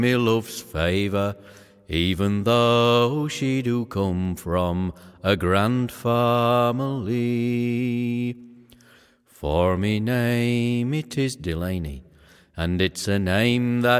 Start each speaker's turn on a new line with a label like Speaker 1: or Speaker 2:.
Speaker 1: me love's favour, even though she do come from a grand family. For me name it is Delaney, and it's a name that